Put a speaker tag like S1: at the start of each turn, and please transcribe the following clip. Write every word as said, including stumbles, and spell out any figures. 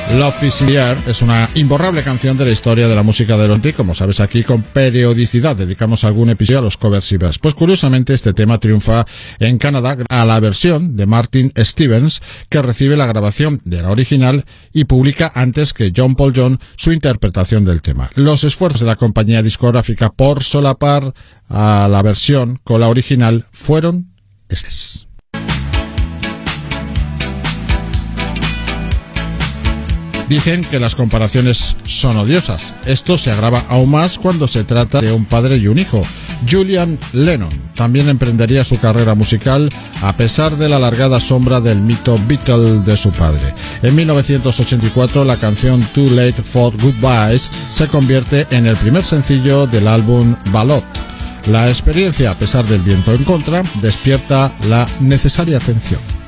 S1: Love is in the Air es una imborrable canción de la historia de la música de Lonti. Como sabes, aquí con periodicidad dedicamos algún episodio a los covers y vers. Pues curiosamente este tema triunfa en Canadá a la versión de Martin Stevens, que recibe la grabación de la original y publica antes que John Paul Jones su interpretación del tema. Los esfuerzos de la compañía discográfica por solapar a la versión con la original fueron estos. Dicen que las comparaciones son odiosas. Esto se agrava aún más cuando se trata de un padre y un hijo. Julian Lennon también emprendería su carrera musical a pesar de la alargada sombra del mito Beatle de su padre. En mil novecientos ochenta y cuatro la canción Too Late for Goodbyes se convierte en el primer sencillo del álbum Ballot. La experiencia, a pesar del viento en contra, despierta la necesaria atención.